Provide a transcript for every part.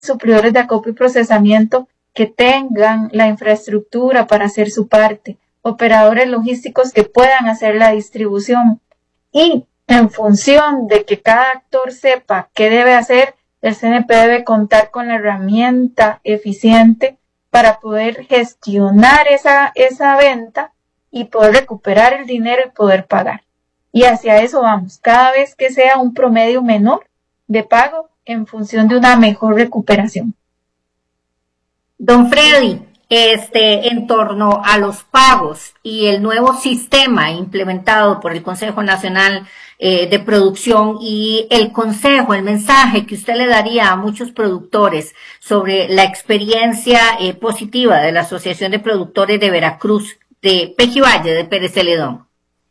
suplidores de acopio y procesamiento que tengan la infraestructura para hacer su parte, operadores logísticos que puedan hacer la distribución, y en función de que cada actor sepa qué debe hacer, el CNP debe contar con la herramienta eficiente para poder gestionar esa venta y poder recuperar el dinero y poder pagar. Y hacia eso vamos, cada vez que sea un promedio menor de pago en función de una mejor recuperación. Don Freddy, en torno a los pagos y el nuevo sistema implementado por el Consejo Nacional de Producción y el consejo, el mensaje que usted le daría a muchos productores sobre la experiencia positiva de la Asociación de Productores de Veracruz, de Pejivalle, de Pérez Celedón.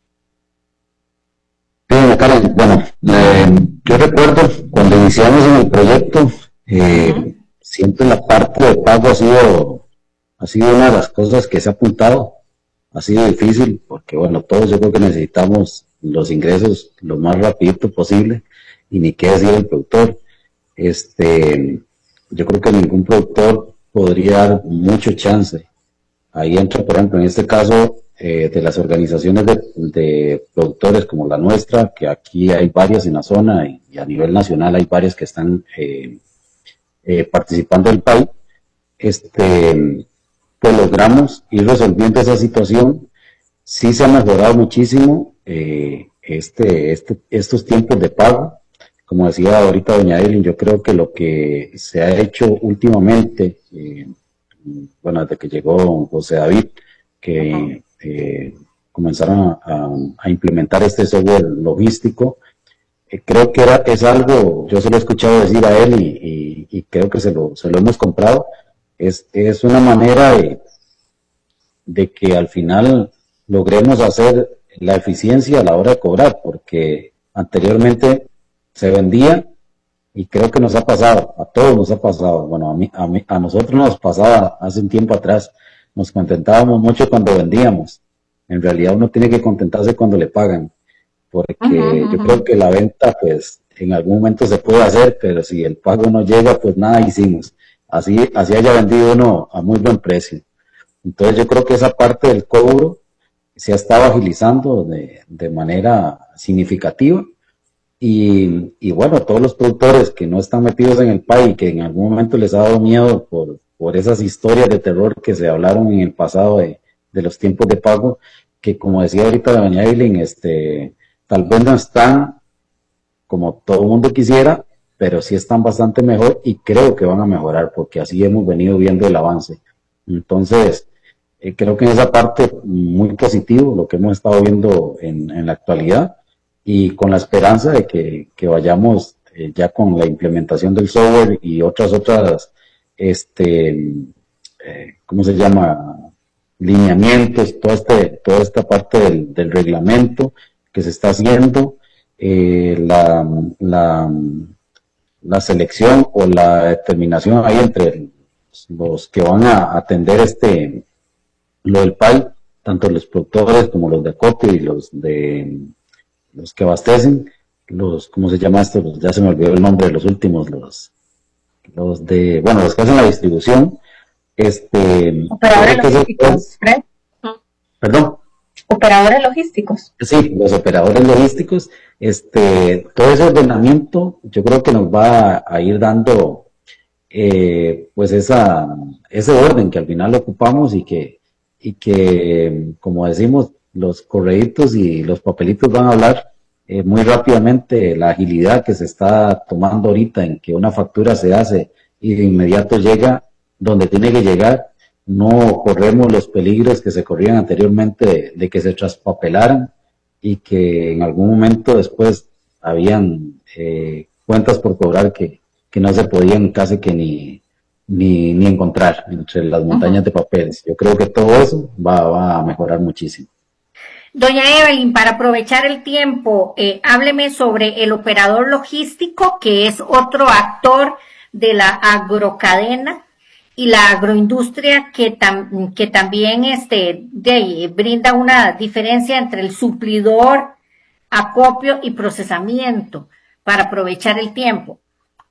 Karen, bueno, yo recuerdo cuando iniciamos en el proyecto, siempre la parte de pago ha sido una de las cosas que se ha apuntado. Ha sido difícil porque, bueno, todos yo creo que necesitamos los ingresos lo más rapidito posible, y ni qué decir el productor. Yo creo que ningún productor podría dar mucho chance. Ahí entra, por ejemplo, en este caso, de las organizaciones de productores como la nuestra, que aquí hay varias en la zona, y a nivel nacional hay varias que están participando del PAI. Pues logramos ir resolviendo esa situación. Sí se ha mejorado muchísimo estos tiempos de pago. Como decía ahorita doña Evelyn, yo creo que lo que se ha hecho últimamente, bueno, desde que llegó José David, que comenzaron a implementar este software logístico, creo que es algo, yo se lo he escuchado decir a él y creo que se lo hemos comprado. Es una manera de que al final logremos hacer la eficiencia a la hora de cobrar, porque anteriormente se vendía, y creo que nos ha pasado, a todos nos ha pasado, bueno, a nosotros nos pasaba hace un tiempo atrás, nos contentábamos mucho cuando vendíamos. En realidad uno tiene que contentarse cuando le pagan, porque yo creo que la venta, pues, en algún momento se puede hacer, pero si el pago no llega, pues nada hicimos. Así haya vendido uno a muy buen precio. Entonces yo creo que esa parte del cobro se ha estado agilizando de manera significativa, y bueno, todos los productores que no están metidos en el PAI, que en algún momento les ha dado miedo por esas historias de terror que se hablaron en el pasado de los tiempos de pago, que como decía ahorita doña Eileen, tal vez no están como todo el mundo quisiera, pero sí están bastante mejor, y creo que van a mejorar, porque así hemos venido viendo el avance. Entonces, creo que en esa parte muy positivo lo que hemos estado viendo en la actualidad, y con la esperanza de que vayamos ya con la implementación del software y otras, ¿cómo se llama? Lineamientos, toda esta parte del reglamento que se está haciendo, la selección o la determinación ahí entre los que van a atender lo del PAI, tanto los productores como los de acopio y los que abastecen, ¿cómo se llama esto? Ya se me olvidó el nombre de los últimos, los que hacen la distribución. Operadores logísticos, Fred. ¿Perdón? Operadores logísticos. Sí, los operadores logísticos. Todo ese ordenamiento yo creo que nos va a ir dando pues ese orden que al final ocupamos, y que como decimos, los correitos y los papelitos van a hablar muy rápidamente. La agilidad que se está tomando ahorita en que una factura se hace y de inmediato llega donde tiene que llegar, no corremos los peligros que se corrían anteriormente de que se traspapelaran, y que en algún momento después habían cuentas por cobrar que no se podían casi que ni encontrar entre las montañas de papeles. Yo creo que todo eso va a mejorar muchísimo. Doña Evelyn, para aprovechar el tiempo, hábleme sobre el operador logístico, que es otro actor de la agrocadena y la agroindustria que también brinda una diferencia entre el suplidor, acopio y procesamiento, para aprovechar el tiempo.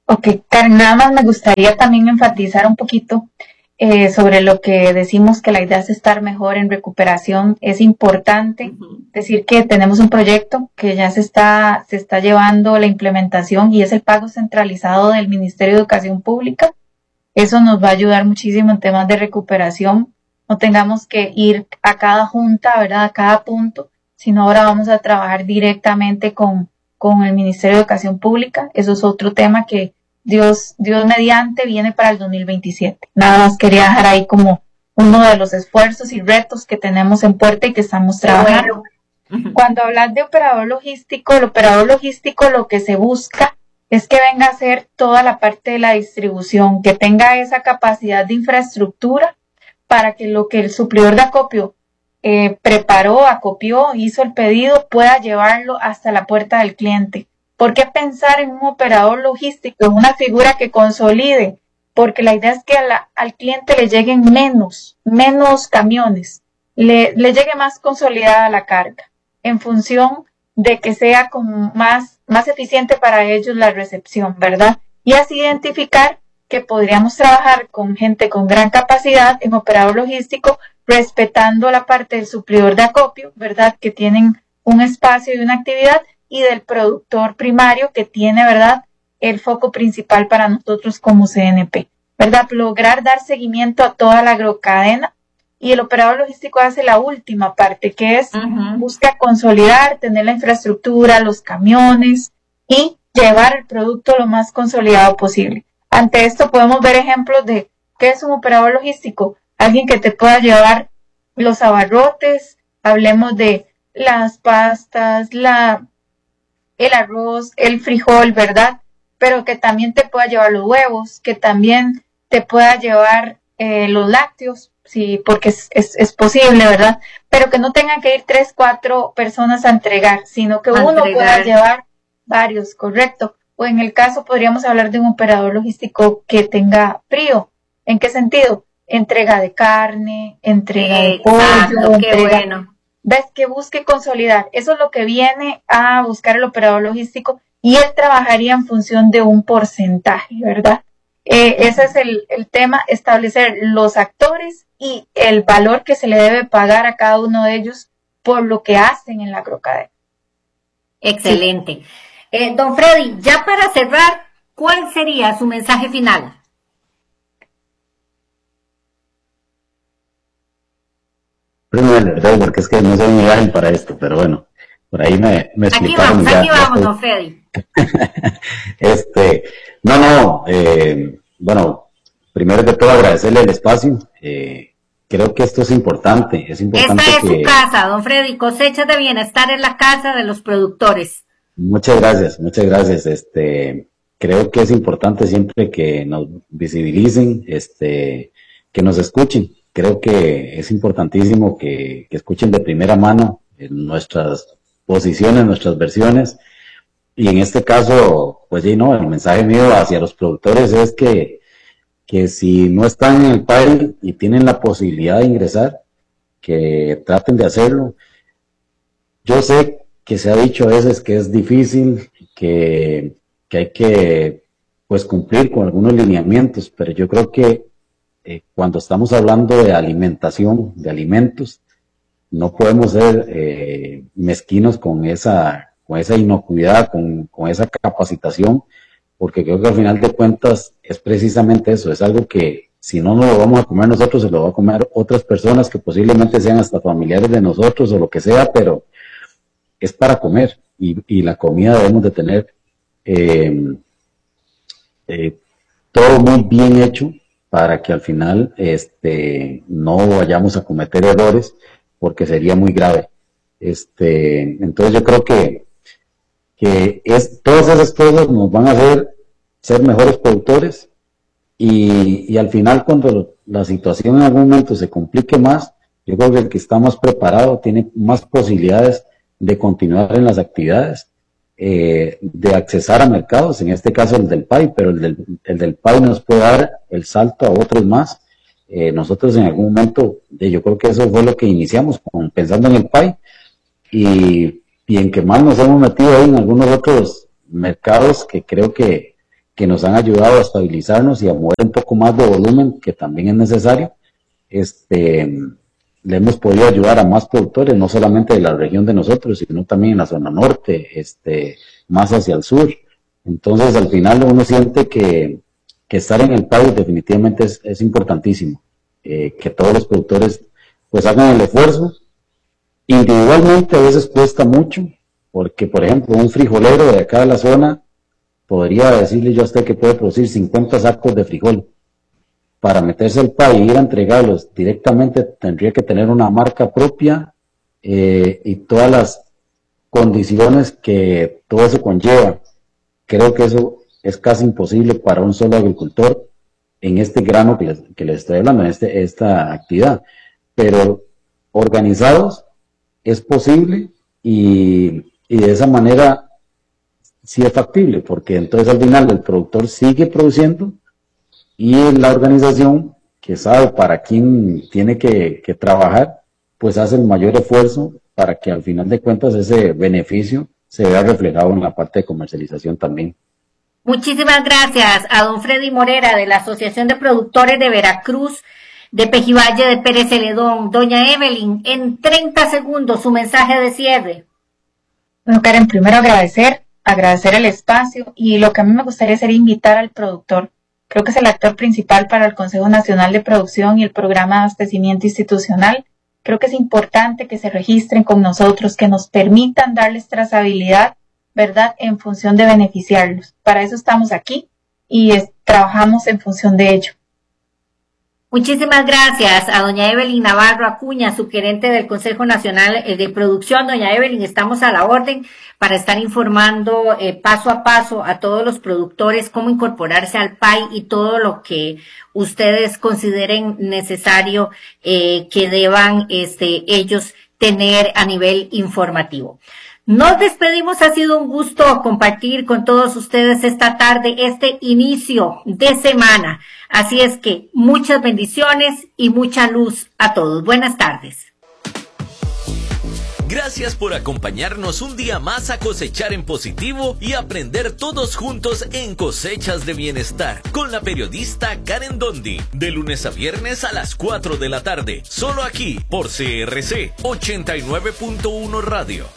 Ok, Karen, nada más me gustaría también enfatizar un poquito sobre lo que decimos que la idea es estar mejor en recuperación. Es importante decir que tenemos un proyecto que ya se está llevando la implementación y es el pago centralizado del Ministerio de Educación Pública. Eso nos va a ayudar muchísimo en temas de recuperación. No tengamos que ir a cada junta, ¿verdad? A cada punto, sino ahora vamos a trabajar directamente con el Ministerio de Educación Pública. Eso es otro tema que Dios mediante viene para el 2027. Nada más quería dejar ahí como uno de los esfuerzos y retos que tenemos en puerta y que estamos trabajando. Cuando hablas de operador logístico, el operador logístico lo que se busca es que venga a hacer toda la parte de la distribución, que tenga esa capacidad de infraestructura para que lo que el suplidor de acopio preparó, acopió, hizo el pedido, pueda llevarlo hasta la puerta del cliente. ¿Por qué pensar en un operador logístico, en una figura que consolide? Porque la idea es que al cliente le lleguen menos camiones, le llegue más consolidada la carga, en función de que sea como más eficiente para ellos la recepción, ¿verdad? Y así identificar que podríamos trabajar con gente con gran capacidad en operador logístico, respetando la parte del suplidor de acopio, ¿verdad? Que tienen un espacio y una actividad, y del productor primario que tiene, ¿verdad?, el foco principal para nosotros como CNP, ¿verdad? Lograr dar seguimiento a toda la agrocadena, y el operador logístico hace la última parte, que es busca consolidar, tener la infraestructura, los camiones y llevar el producto lo más consolidado posible. Ante esto podemos ver ejemplos de qué es un operador logístico, alguien que te pueda llevar los abarrotes, hablemos de las pastas, el arroz, el frijol, ¿verdad? Pero que también te pueda llevar los huevos, que también te pueda llevar los lácteos, sí, porque es posible, ¿verdad? Pero que no tengan que ir 3, 4 personas a entregar, sino que uno pueda llevar varios, correcto. O en el caso podríamos hablar de un operador logístico que tenga frío. ¿En qué sentido? Entrega de carne, entrega de pollo, bueno. ¿Ves? Que busque consolidar. Eso es lo que viene a buscar el operador logístico, y él trabajaría en función de un porcentaje, ¿verdad? Ese es el tema, establecer los actores y el valor que se le debe pagar a cada uno de ellos por lo que hacen en la agrocadena. Excelente. Sí. Don Freddy, ya para cerrar, ¿cuál sería su mensaje final? ¿Verdad? Porque es que no soy muy ágil para esto, pero bueno, por ahí me explicaron. Aquí vamos, don Freddy. Bueno, primero que todo agradecerle el espacio. Creo que esto es importante. Esta es su casa, don Freddy, Cosechas de Bienestar es la casa de los productores. Muchas gracias. Creo que es importante siempre que nos visibilicen, que nos escuchen. Creo que es importantísimo que escuchen de primera mano nuestras posiciones, nuestras versiones. Y en este caso, pues el mensaje mío hacia los productores es que si no están en el PAI y tienen la posibilidad de ingresar, que traten de hacerlo. Yo sé que se ha dicho a veces que es difícil, que hay que pues cumplir con algunos lineamientos, pero yo creo que cuando estamos hablando de alimentación, de alimentos, no podemos ser mezquinos con esa inocuidad, con esa capacitación, porque creo que al final de cuentas es precisamente eso, es algo que si no nos lo vamos a comer nosotros, se lo va a comer otras personas que posiblemente sean hasta familiares de nosotros o lo que sea, pero es para comer, y la comida debemos de tener todo muy bien hecho, para que al final no vayamos a cometer errores, porque sería muy grave. Entonces yo creo que todas esas cosas nos van a hacer ser mejores productores, y al final, cuando la situación en algún momento se complique más, yo creo que el que está más preparado tiene más posibilidades de continuar en las actividades, de accesar a mercados, en este caso el del PAI, pero el del PAI nos puede dar el salto a otros más. Nosotros en algún momento, yo creo que eso fue lo que iniciamos, pensando en el PAI, y en que más nos hemos metido ahí en algunos otros mercados que creo que que nos han ayudado a estabilizarnos y a mover un poco más de volumen, que también es necesario. Le hemos podido ayudar a más productores, no solamente de la región de nosotros, sino también en la zona norte, más hacia el sur. Entonces, al final uno siente que estar en el país definitivamente es importantísimo, que todos los productores pues hagan el esfuerzo. Individualmente a veces cuesta mucho, porque por ejemplo un frijolero de acá de la zona podría decirle yo a usted que puede producir 50 sacos de frijol. Para meterse al país y ir a entregarlos directamente tendría que tener una marca propia y todas las condiciones que todo eso conlleva. Creo que eso es casi imposible para un solo agricultor en este grano que les estoy hablando, en esta actividad. Pero organizados es posible y de esa manera sí es factible, porque entonces al final el productor sigue produciendo y la organización que sabe para quién tiene que trabajar, pues hace el mayor esfuerzo para que al final de cuentas ese beneficio se vea reflejado en la parte de comercialización también. Muchísimas gracias a don Freddy Morera de la Asociación de Productores de Veracruz, de Pejivalle de Pérez Celedón. Doña Evelyn, en 30 segundos su mensaje de cierre. Bueno, Karen, primero agradecer el espacio, y lo que a mí me gustaría sería invitar al productor. Creo que es el actor principal para el Consejo Nacional de Producción y el Programa de Abastecimiento Institucional. Creo que es importante que se registren con nosotros, que nos permitan darles trazabilidad, ¿verdad?, en función de beneficiarlos. Para eso estamos aquí y trabajamos en función de ello. Muchísimas gracias a doña Evelyn Navarro Acuña, subgerente del Consejo Nacional de Producción. Doña Evelyn, estamos a la orden para estar informando paso a paso a todos los productores cómo incorporarse al PAI y todo lo que ustedes consideren necesario que deban ellos tener a nivel informativo. Nos despedimos, ha sido un gusto compartir con todos ustedes esta tarde, este inicio de semana. Así es que muchas bendiciones y mucha luz a todos. Buenas tardes. Gracias por acompañarnos un día más a cosechar en positivo y aprender todos juntos en Cosechas de Bienestar con la periodista Karen Dondi, de lunes a viernes a las 4 de la tarde, solo aquí por CRC 89.1 Radio.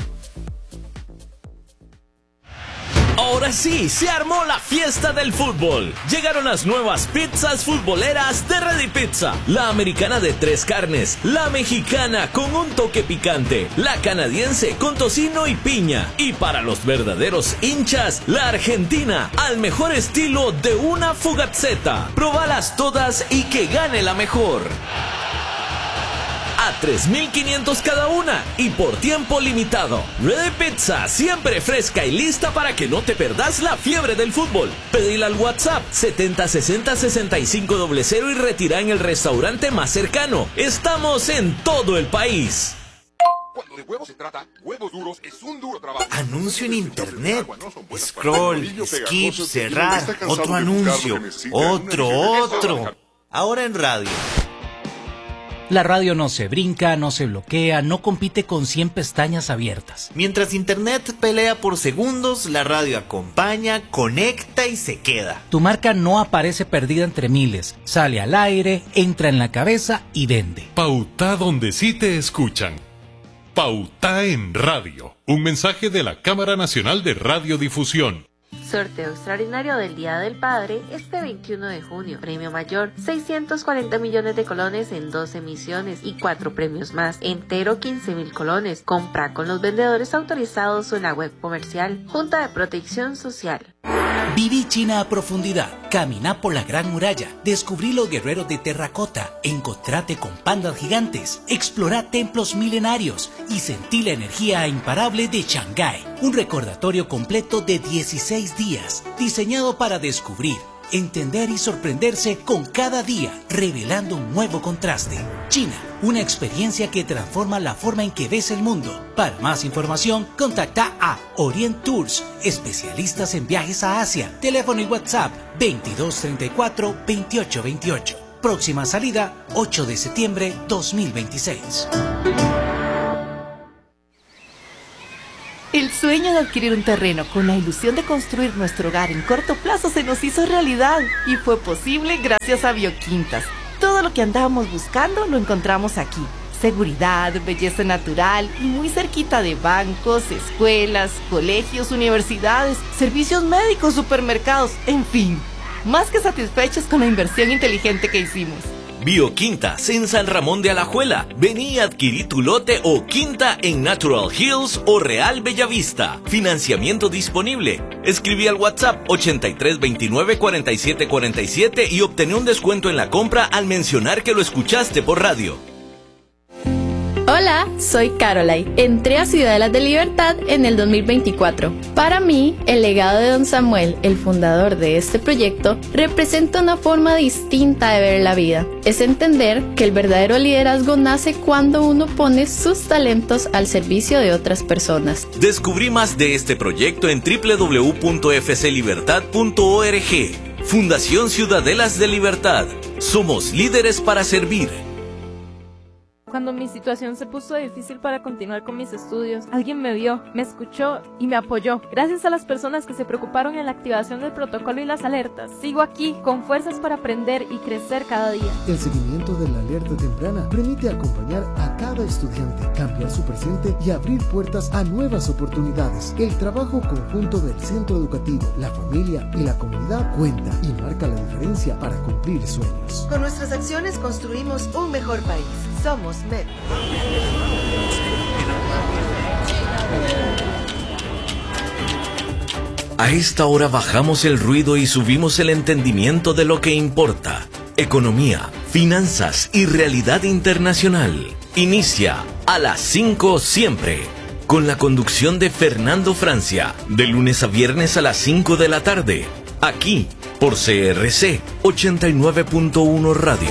Ahora sí, se armó la fiesta del fútbol. Llegaron las nuevas pizzas futboleras de Ready Pizza. La americana de 3 carnes, la mexicana con un toque picante, la canadiense con tocino y piña. Y para los verdaderos hinchas, la argentina, al mejor estilo de una fugazzetta. Probalas todas y que gane la mejor. A 3,500 cada una y por tiempo limitado. Ready Pizza, siempre fresca y lista para que no te perdas la fiebre del fútbol. Pedila al WhatsApp 7060-6500 y retira en el restaurante más cercano. Estamos en todo el país. Cuando de huevos se trata, Huevos Duros es un duro trabajo. Anuncio en internet. Scroll, skip, cerrar. Otro anuncio. Otro. Ahora en radio. La radio no se brinca, no se bloquea, no compite con 100 pestañas abiertas. Mientras internet pelea por segundos, la radio acompaña, conecta y se queda. Tu marca no aparece perdida entre miles, sale al aire, entra en la cabeza y vende. Pauta donde sí te escuchan. Pauta en radio. Un mensaje de la Cámara Nacional de Radiodifusión. Sorteo extraordinario del Día del Padre este 21 de junio. Premio mayor, 640 millones de colones en 2 emisiones y 4 premios más. Entero 15.000 colones. Compra con los vendedores autorizados o en la web comercial. Junta de Protección Social. Viví China a profundidad, caminá por la Gran Muralla, descubrí los guerreros de terracota, encontrate con pandas gigantes, explorá templos milenarios y sentí la energía imparable de Shanghái. Un recordatorio completo de 16 días, diseñado para descubrir, entender y sorprenderse con cada día, revelando un nuevo contraste. China, una experiencia que transforma la forma en que ves el mundo. Para más información, contacta a Orient Tours, especialistas en viajes a Asia. Teléfono y WhatsApp 2234-2828. Próxima salida, 8 de septiembre 2026. El sueño de adquirir un terreno con la ilusión de construir nuestro hogar en corto plazo se nos hizo realidad y fue posible gracias a Bioquintas. Todo lo que andábamos buscando lo encontramos aquí. Seguridad, belleza natural y muy cerquita de bancos, escuelas, colegios, universidades, servicios médicos, supermercados, en fin. Más que satisfechos con la inversión inteligente que hicimos. Bioquintas en San Ramón de Alajuela. Vení y adquirí tu lote o quinta en Natural Hills o Real Bellavista. Financiamiento disponible. Escribí al WhatsApp 8329-4747 y obtené un descuento en la compra al mencionar que lo escuchaste por radio. Hola, soy Caroline. Entré a Ciudadelas de Libertad en el 2024. Para mí, el legado de Don Samuel, el fundador de este proyecto, representa una forma distinta de ver la vida. Es entender que el verdadero liderazgo nace cuando uno pone sus talentos al servicio de otras personas. Descubrí más de este proyecto en www.fclibertad.org. Fundación Ciudadelas de Libertad. Somos líderes para servir. Cuando mi situación se puso difícil para continuar con mis estudios, alguien me vio, me escuchó y me apoyó. Gracias a las personas que se preocuparon en la activación del protocolo y las alertas, sigo aquí con fuerzas para aprender y crecer cada día. El seguimiento de la alerta temprana permite acompañar a cada estudiante, cambiar su presente y abrir puertas a nuevas oportunidades. El trabajo conjunto del centro educativo, la familia y la comunidad cuenta y marca la diferencia para cumplir sueños. Con nuestras acciones construimos un mejor país. Somos MED. A esta hora bajamos el ruido y subimos el entendimiento de lo que importa. Economía, finanzas y realidad internacional. Inicia a las 5 siempre, con la conducción de Fernando Francia, de lunes a viernes a las 5 de la tarde, aquí por CRC 89.1 Radio.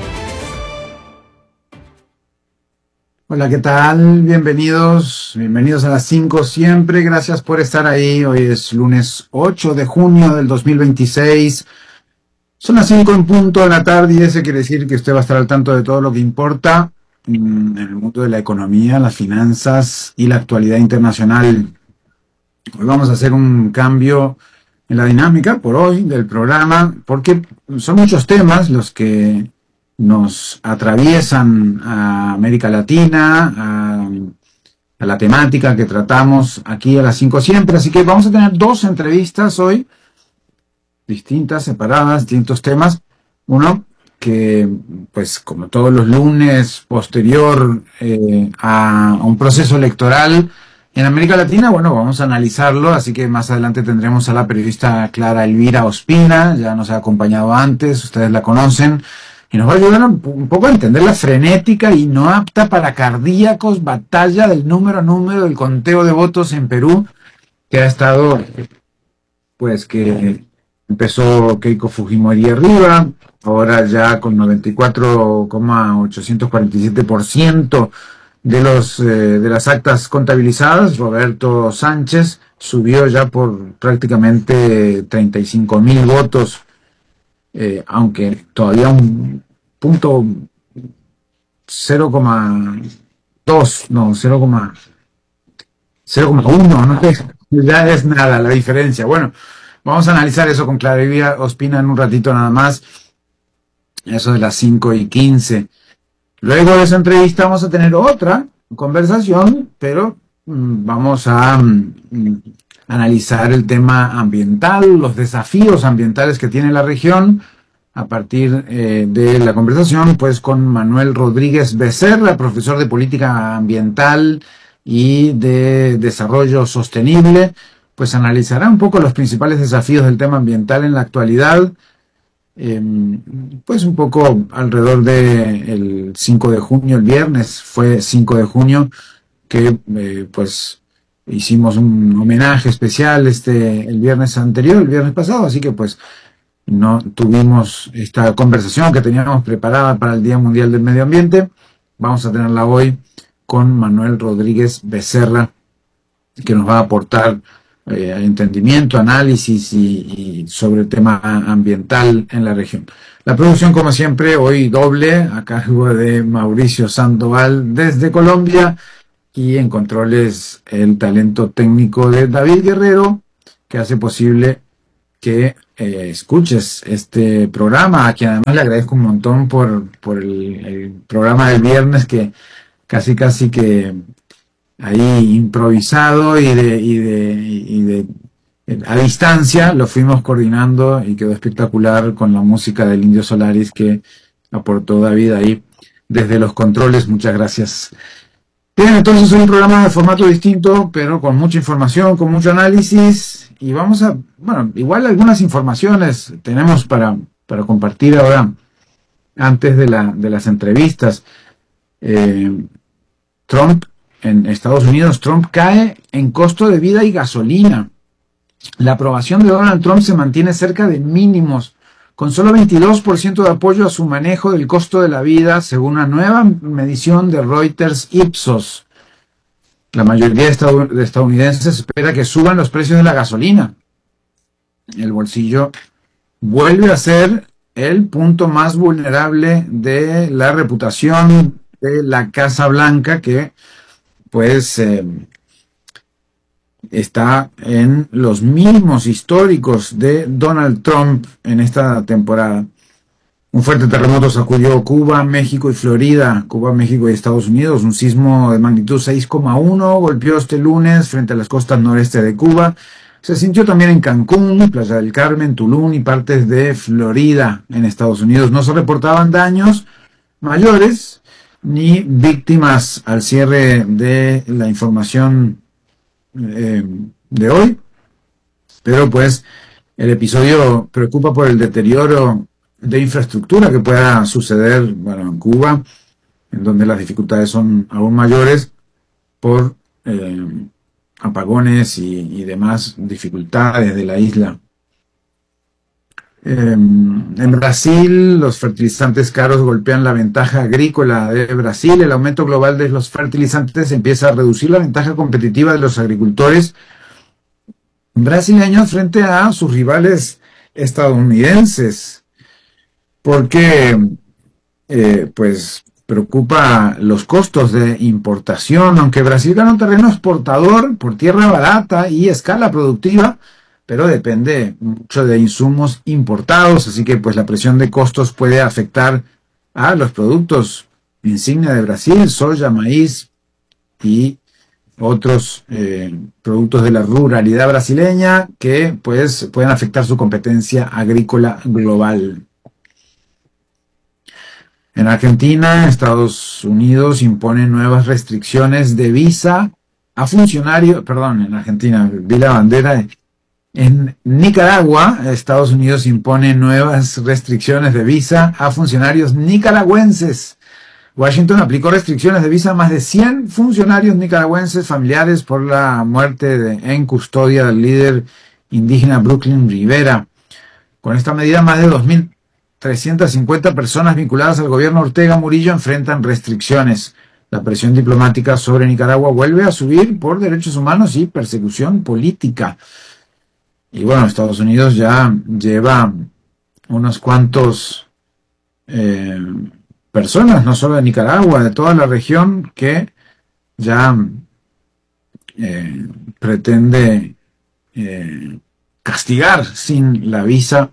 Hola, ¿qué tal? Bienvenidos a las 5 siempre. Gracias por estar ahí. Hoy es lunes 8 de junio del 2026. Son las 5 en punto de la tarde y eso quiere decir que usted va a estar al tanto de todo lo que importa en el mundo de la economía, las finanzas y la actualidad internacional. Hoy vamos a hacer un cambio en la dinámica por hoy del programa porque son muchos temas los que nos atraviesan a América Latina, a la temática que tratamos aquí a las 5 siempre. Así que vamos a tener 2 entrevistas hoy, distintas, separadas, distintos temas. Uno que, pues como todos los lunes, posterior a un proceso electoral en América Latina, bueno, vamos a analizarlo, así que más adelante tendremos a la periodista Clara Elvira Ospina, ya nos ha acompañado antes, ustedes la conocen, y nos va a ayudar un poco a entender la frenética y no apta para cardíacos batalla del número del conteo de votos en Perú, que ha estado, pues que empezó Keiko Fujimori arriba, ahora ya con 94,847% de las actas contabilizadas. Roberto Sánchez subió ya por prácticamente 35.000 votos, aunque todavía un punto 0,2, no, 0,1, no sé, ya es nada la diferencia. Bueno, vamos a analizar eso con Clara Elvira Ospina en un ratito nada más, eso de las 5:15. Luego de esa entrevista vamos a tener otra conversación, pero vamos a analizar el tema ambiental, los desafíos ambientales que tiene la región, a partir de la conversación pues con Manuel Rodríguez Becerra, profesor de Política Ambiental y de Desarrollo Sostenible, pues analizará un poco los principales desafíos del tema ambiental en la actualidad, pues un poco alrededor del 5 de junio, el viernes fue 5 de junio, que pues hicimos un homenaje especial el viernes anterior, el viernes pasado, así que pues no tuvimos esta conversación que teníamos preparada para el Día Mundial del Medio Ambiente. Vamos a tenerla hoy con Manuel Rodríguez Becerra, que nos va a aportar entendimiento, análisis y sobre el tema ambiental en la región. La producción, como siempre, hoy doble, a cargo de Mauricio Sandoval desde Colombia, y en controles el talento técnico de David Guerrero, que hace posible que escuches este programa, a quien además le agradezco un montón por el programa del viernes, que casi que ahí improvisado y de a distancia lo fuimos coordinando y quedó espectacular con la música del Indio Solaris que aportó David ahí desde los controles. Muchas gracias. Bien, entonces un programa de formato distinto, pero con mucha información, con mucho análisis, y vamos a, bueno, igual algunas informaciones tenemos para compartir ahora antes de las entrevistas. Trump en Estados Unidos, Trump cae en costo de vida y gasolina. La aprobación de Donald Trump se mantiene cerca de mínimos, con solo 22% de apoyo a su manejo del costo de la vida, según una nueva medición de Reuters Ipsos. La mayoría de estadounidenses espera que suban los precios de la gasolina. El bolsillo vuelve a ser el punto más vulnerable de la reputación de la Casa Blanca, que pues está en los mínimos históricos de Donald Trump en esta temporada. Un fuerte terremoto sacudió Cuba, México y Florida, Cuba, México y Estados Unidos. Un sismo de magnitud 6,1 golpeó este lunes frente a las costas noreste de Cuba. Se sintió también en Cancún, Playa del Carmen, Tulum y partes de Florida en Estados Unidos. No se reportaban daños mayores ni víctimas al cierre de la información de hoy, pero pues el episodio preocupa por el deterioro de infraestructura que pueda suceder, bueno, en Cuba, en donde las dificultades son aún mayores por apagones y demás dificultades de la isla. En Brasil, los fertilizantes caros golpean la ventaja agrícola de Brasil. El aumento global de los fertilizantes empieza a reducir la ventaja competitiva de los agricultores brasileños frente a sus rivales estadounidenses, porque pues preocupa los costos de importación. Aunque Brasil gana un terreno exportador por tierra barata y escala productiva, pero depende mucho de insumos importados, así que pues la presión de costos puede afectar a los productos insignia de Brasil, soya, maíz y otros productos de la ruralidad brasileña que pues pueden afectar su competencia agrícola global. En Argentina, Estados Unidos impone nuevas restricciones de visa a funcionarios, en Argentina, vi la bandera. En Nicaragua, Estados Unidos impone nuevas restricciones de visa a funcionarios nicaragüenses. Washington aplicó restricciones de visa a más de 100 funcionarios nicaragüenses familiares por la muerte en custodia del líder indígena Brooklyn Rivera. Con esta medida, más de 2.350 personas vinculadas al gobierno Ortega Murillo enfrentan restricciones. La presión diplomática sobre Nicaragua vuelve a subir por derechos humanos y persecución política. Y bueno, Estados Unidos ya lleva unos cuantos personas, no solo de Nicaragua, de toda la región, que ya pretende castigar sin la visa.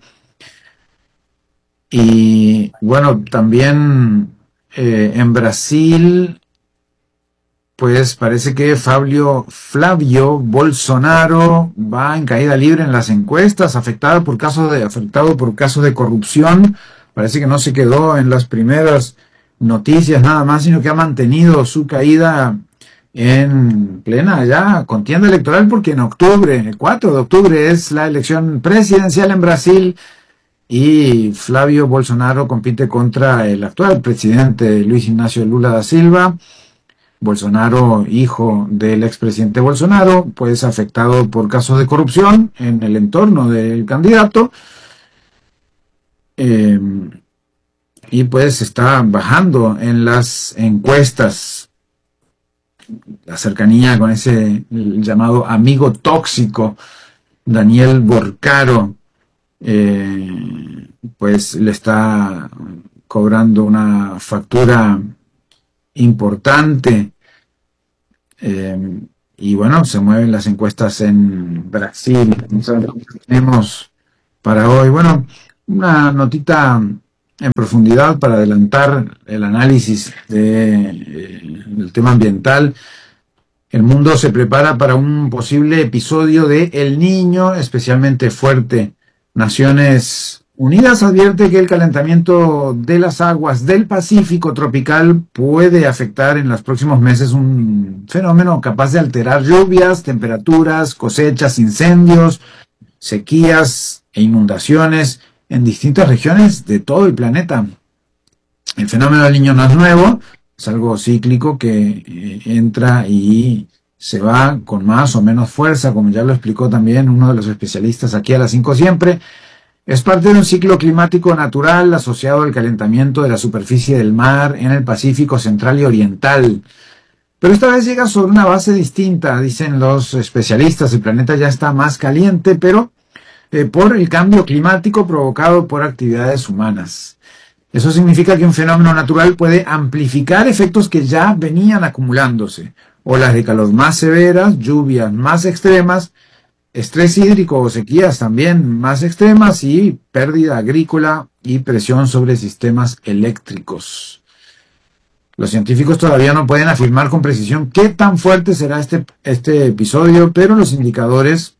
Y bueno, también en Brasil, pues parece que Flavio Bolsonaro va en caída libre en las encuestas, afectado por casos de corrupción. Parece que no se quedó en las primeras noticias nada más, sino que ha mantenido su caída en plena ya contienda electoral, porque en octubre, el 4 de octubre, es la elección presidencial en Brasil y Flavio Bolsonaro compite contra el actual presidente Luis Ignacio Lula da Silva. Bolsonaro, hijo del expresidente Bolsonaro, pues afectado por casos de corrupción en el entorno del candidato, y pues está bajando en las encuestas. La cercanía con ese llamado amigo tóxico, Daniel Borcaro, pues le está cobrando una factura importante. Y bueno, se mueven las encuestas en Brasil. Tenemos para hoy, bueno, una notita en profundidad para adelantar el análisis del tema ambiental. El mundo se prepara para un posible episodio de El Niño especialmente fuerte. Naciones Unidas advierte que el calentamiento de las aguas del Pacífico tropical puede afectar en los próximos meses un fenómeno capaz de alterar lluvias, temperaturas, cosechas, incendios, sequías e inundaciones en distintas regiones de todo el planeta. El fenómeno del Niño no es nuevo, es algo cíclico que entra y se va con más o menos fuerza, como ya lo explicó también uno de los especialistas aquí a las 5 siempre. Es parte de un ciclo climático natural asociado al calentamiento de la superficie del mar en el Pacífico central y oriental. Pero esta vez llega sobre una base distinta, dicen los especialistas. El planeta ya está más caliente, pero por el cambio climático provocado por actividades humanas. Eso significa que un fenómeno natural puede amplificar efectos que ya venían acumulándose. Olas de calor más severas, lluvias más extremas, estrés hídrico o sequías también más extremas y pérdida agrícola y presión sobre sistemas eléctricos. Los científicos todavía no pueden afirmar con precisión qué tan fuerte será este episodio, pero los indicadores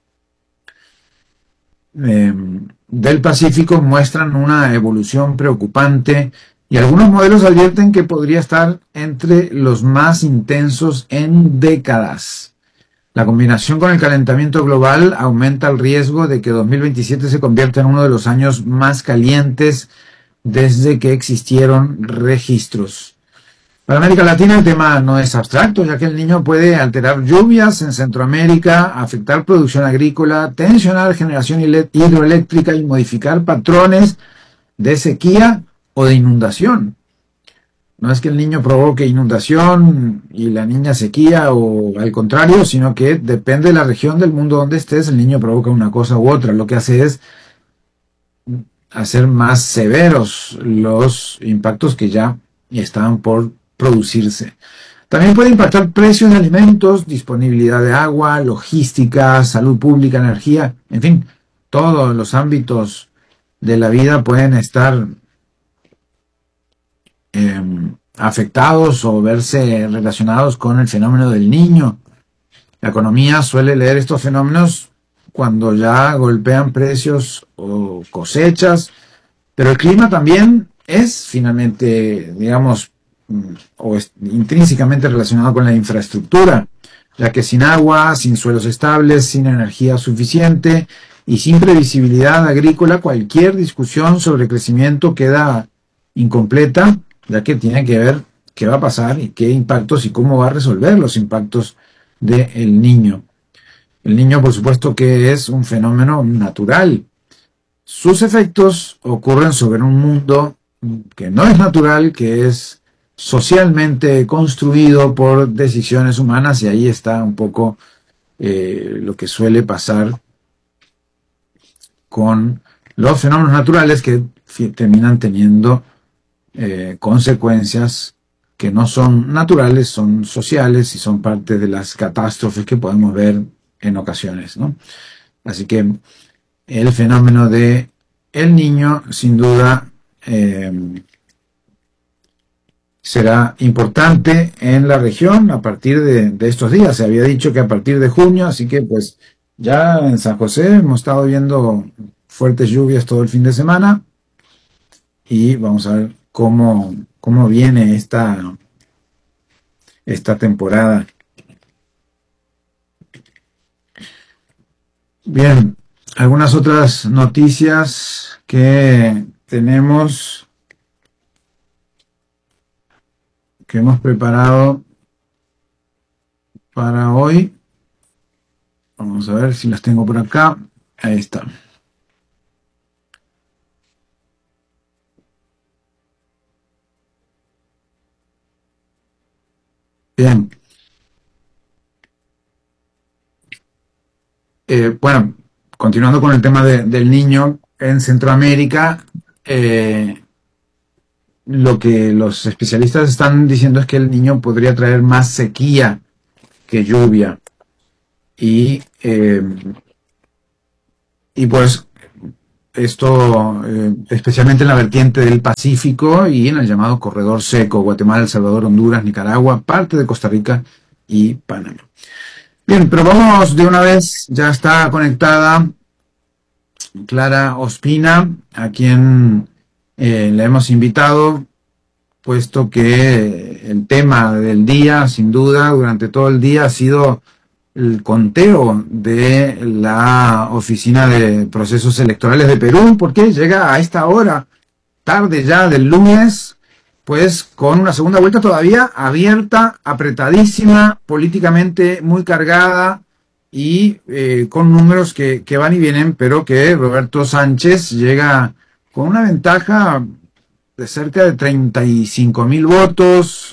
del Pacífico muestran una evolución preocupante y algunos modelos advierten que podría estar entre los más intensos en décadas. La combinación con el calentamiento global aumenta el riesgo de que 2027 se convierta en uno de los años más calientes desde que existieron registros. Para América Latina el tema no es abstracto, ya que el Niño puede alterar lluvias en Centroamérica, afectar producción agrícola, tensionar generación hidroeléctrica y modificar patrones de sequía o de inundación. No es que el Niño provoque inundación y la niña sequía o al contrario, sino que depende de la región del mundo donde estés, el Niño provoca una cosa u otra. Lo que hace es hacer más severos los impactos que ya estaban por producirse. También puede impactar precios de alimentos, disponibilidad de agua, logística, salud pública, energía, en fin, todos los ámbitos de la vida pueden estar afectados o verse relacionados con el fenómeno del Niño. La economía suele leer estos fenómenos cuando ya golpean precios o cosechas, pero el clima también es finalmente, digamos, o es intrínsecamente relacionado con la infraestructura, ya que sin agua, sin suelos estables, sin energía suficiente y sin previsibilidad agrícola, cualquier discusión sobre crecimiento queda incompleta, ya que tiene que ver qué va a pasar y qué impactos y cómo va a resolver los impactos del Niño. El Niño, por supuesto, que es un fenómeno natural. Sus efectos ocurren sobre un mundo que no es natural, que es socialmente construido por decisiones humanas, y ahí está un poco lo que suele pasar con los fenómenos naturales que terminan teniendo consecuencias que no son naturales, son sociales y son parte de las catástrofes que podemos ver en ocasiones, ¿no? Así que el fenómeno de El Niño, sin duda, será importante en la región a partir de estos días. Se había dicho que a partir de junio, así que pues ya en San José hemos estado viendo fuertes lluvias todo el fin de semana y vamos a ver cómo viene esta temporada. Bien, algunas otras noticias que tenemos, que hemos preparado para hoy. Vamos a ver si las tengo por acá. Ahí está. Bien. Bueno, continuando con el tema del Niño en Centroamérica, lo que los especialistas están diciendo es que el Niño podría traer más sequía que lluvia. Y pues esto especialmente en la vertiente del Pacífico y en el llamado corredor seco, Guatemala, El Salvador, Honduras, Nicaragua, parte de Costa Rica y Panamá. Bien, pero vamos de una vez, ya está conectada Clara Ospina, a quien le hemos invitado, puesto que el tema del día, sin duda, durante todo el día ha sido el conteo de la Oficina de Procesos Electorales de Perú, porque llega a esta hora, tarde ya del lunes, pues con una segunda vuelta todavía abierta, apretadísima, políticamente muy cargada y con números que van y vienen, pero que Roberto Sánchez llega con una ventaja de cerca de 35,000 votos,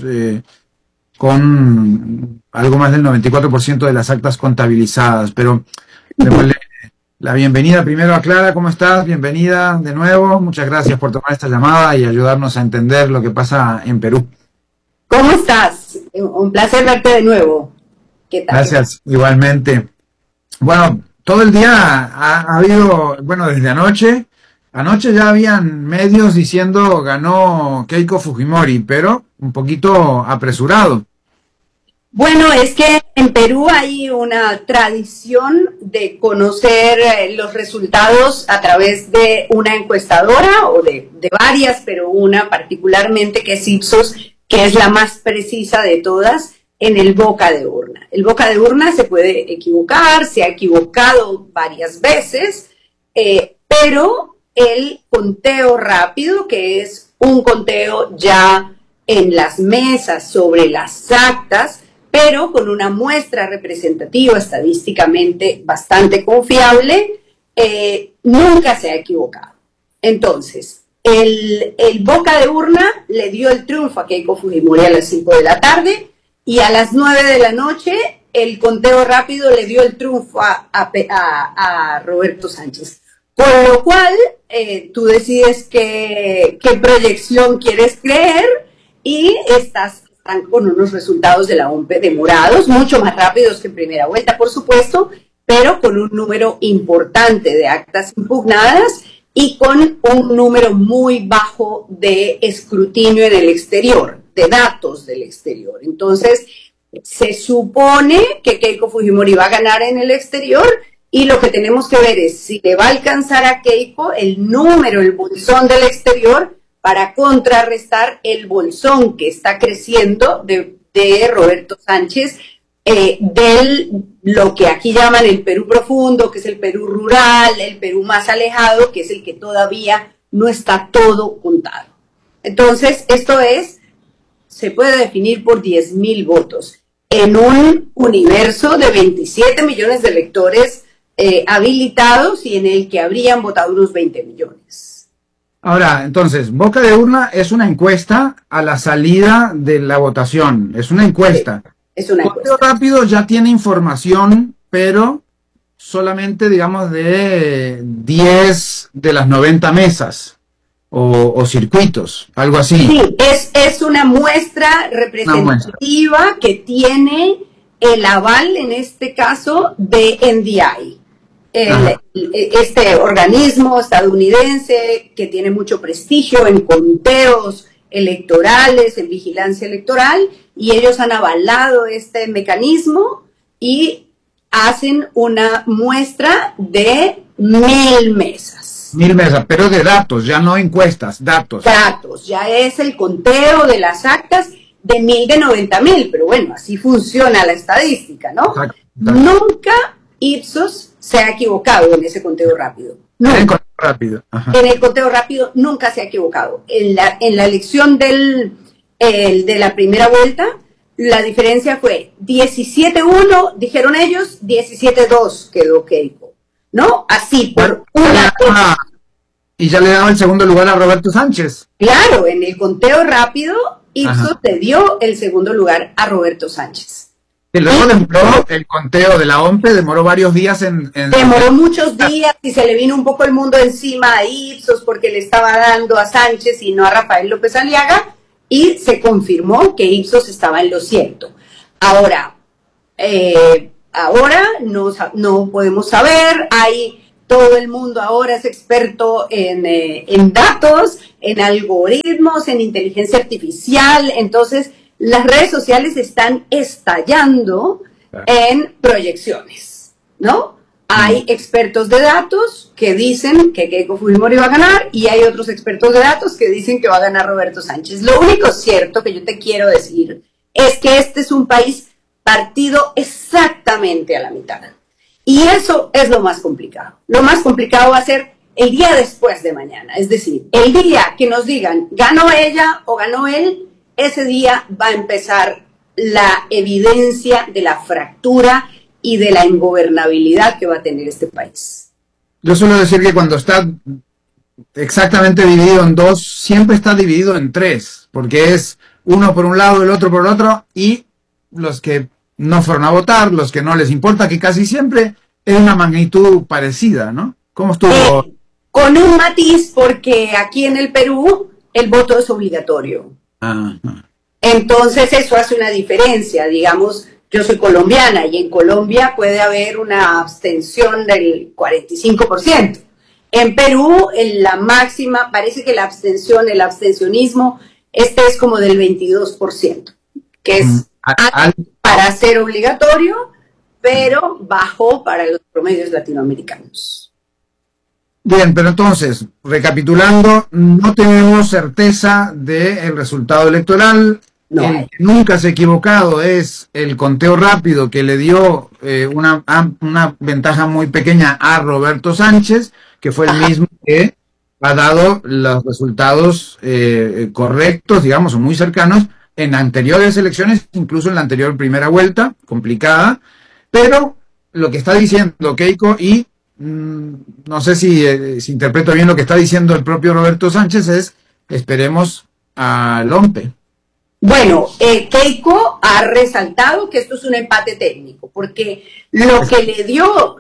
con algo más del 94% de las actas contabilizadas. Pero démosle la bienvenida primero a Clara. ¿Cómo estás? Bienvenida de nuevo. Muchas gracias por tomar esta llamada y ayudarnos a entender lo que pasa en Perú. ¿Cómo estás? Un placer verte de nuevo. ¿Qué tal? Gracias, igualmente. Bueno, todo el día ha habido, bueno, desde anoche ya habían medios diciendo ganó Keiko Fujimori, pero un poquito apresurado. Bueno, es que en Perú hay una tradición de conocer los resultados a través de una encuestadora o de varias, pero una particularmente que es Ipsos, que es la más precisa de todas en el boca de urna. El boca de urna se puede equivocar, se ha equivocado varias veces, pero el conteo rápido, que es un conteo ya en las mesas sobre las actas, pero con una muestra representativa estadísticamente bastante confiable, nunca se ha equivocado. Entonces, el boca de urna le dio el triunfo a Keiko Fujimori a las 5 de la tarde y a las 9 de la noche el conteo rápido le dio el triunfo a Roberto Sánchez. Por lo cual, tú decides qué proyección quieres creer y están con unos resultados de la OMPE demorados, mucho más rápidos que en primera vuelta, por supuesto, pero con un número importante de actas impugnadas y con un número muy bajo de escrutinio en el exterior, de datos del exterior. Entonces, se supone que Keiko Fujimori va a ganar en el exterior y lo que tenemos que ver es si le va a alcanzar a Keiko el número, el bolsón del exterior, para contrarrestar el bolsón que está creciendo de Roberto Sánchez, lo que aquí llaman el Perú profundo, que es el Perú rural, el Perú más alejado, que es el que todavía no está todo contado. Entonces, se puede definir por 10,000 votos en un universo de 27 millones de electores habilitados y en el que habrían votado unos 20 millones. Ahora, entonces, boca de urna es una encuesta a la salida de la votación. Es una encuesta. Es una encuesta. Conteo rápido ya tiene información, pero solamente, digamos, de 10 de las 90 mesas o circuitos, algo así. Sí, es una muestra representativa que tiene el aval, en este caso, de NDI. Este organismo estadounidense que tiene mucho prestigio en conteos electorales, en vigilancia electoral, y ellos han avalado este mecanismo y hacen una muestra de 1,000 mesas. 1,000 mesas, pero de datos, ya no encuestas, datos. Datos, ya es el conteo de las actas de 1,000 de 90,000, pero bueno, así funciona la estadística, ¿no? Exacto. Nunca Ipsos se ha equivocado en ese conteo rápido. En el conteo rápido. Ajá. En el conteo rápido nunca se ha equivocado. En la elección de la primera vuelta, la diferencia fue 17-1, dijeron ellos, 17-2 quedó Keiko, ¿no? Así, por una... Y ya le daba el segundo lugar a Roberto Sánchez. Claro, en el conteo rápido, Ipsos le dio el segundo lugar a Roberto Sánchez. Y luego demoró el conteo de la OMPE, demoró varios días Demoró muchos días y se le vino un poco el mundo encima a Ipsos porque le estaba dando a Sánchez y no a Rafael López Aliaga y se confirmó que Ipsos estaba en lo cierto. Ahora, Ahora no podemos saber, todo el mundo ahora es experto en datos, en algoritmos, en inteligencia artificial, entonces las redes sociales están estallando en proyecciones, ¿no? Hay expertos de datos que dicen que Keiko Fujimori va a ganar y hay otros expertos de datos que dicen que va a ganar Roberto Sánchez. Lo único cierto que yo te quiero decir es que este es un país partido exactamente a la mitad. Y eso es lo más complicado. Lo más complicado va a ser el día después de mañana. Es decir, el día que nos digan ganó ella o ganó él, ese día va a empezar la evidencia de la fractura y de la ingobernabilidad que va a tener este país. Yo suelo decir que cuando está exactamente dividido en dos, siempre está dividido en tres, porque es uno por un lado, el otro por el otro, y los que no fueron a votar, los que no les importa, que casi siempre es una magnitud parecida, ¿no? ¿Cómo estuvo? Con un matiz, porque aquí en el Perú el voto es obligatorio. Entonces eso hace una diferencia, digamos. Yo soy colombiana y en Colombia puede haber una abstención del 45%. En Perú, en la máxima, parece que la abstención, el abstencionismo, es como del 22%, que es para ser obligatorio, pero bajo para los promedios latinoamericanos. Bien, pero entonces, recapitulando, no tenemos certeza del resultado electoral. No. El que nunca se ha equivocado es el conteo rápido que le dio una ventaja muy pequeña a Roberto Sánchez, que fue el mismo que ha dado los resultados correctos, digamos, o muy cercanos en anteriores elecciones, incluso en la anterior primera vuelta, complicada, pero lo que está diciendo Keiko, y no sé si interpreto bien lo que está diciendo el propio Roberto Sánchez, es esperemos a Lompe. Bueno, Keiko ha resaltado que esto es un empate técnico, porque lo que le dio